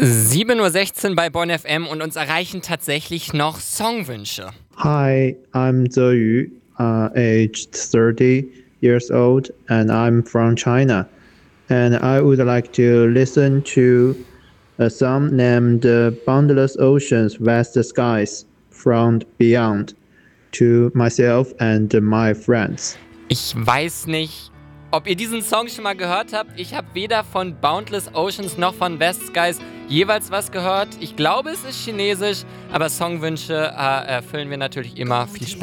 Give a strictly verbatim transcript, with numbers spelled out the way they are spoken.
sieben Uhr sechzehn bei Bonn F M und uns erreichen tatsächlich noch Songwünsche. Hi, I'm Ze Yu, uh, aged thirty years old, and I'm from China. And I would like to listen to a song named uh, Boundless Oceans, Vast Skies from Beyond to myself and my friends. Ich weiß nicht, ob ihr diesen Song schon mal gehört habt. Ich habe weder von Boundless Oceans noch von Vast Skies jeweils was gehört. Ich glaube, es ist chinesisch, aber Songwünsche äh, erfüllen wir natürlich immer. Viel Spaß.